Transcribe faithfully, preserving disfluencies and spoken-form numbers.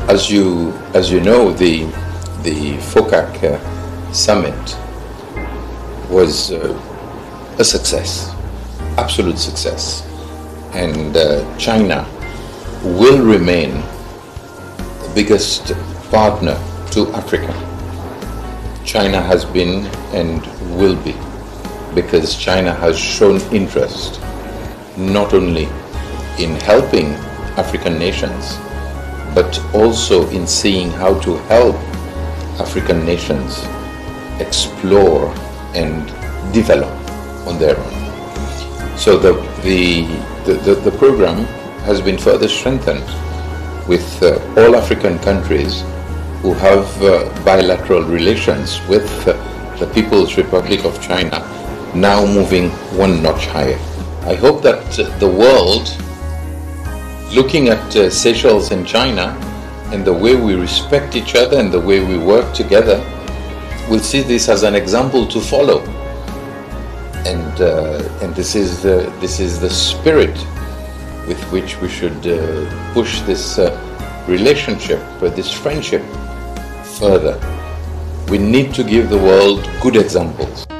As you, as you know, the, the FOCAC uh, summit was uh, a success, absolute success. And uh, China will remain the biggest partner to Africa. China has been and will be, because China has shown interest not only in helping African nations, but also in seeing how to help African nations explore and develop on their own. So the, the, the, the program has been further strengthened with uh, all African countries who have uh, bilateral relations with uh, the People's Republic of China now moving one notch higher. I hope that uh, the world, looking at uh, Seychelles and China and the way we respect each other and the way we work together, will see this as an example to follow. And, uh, and this is the, this is the spirit with which we should uh, push this uh, relationship, uh, this friendship further. We need to give the world good examples.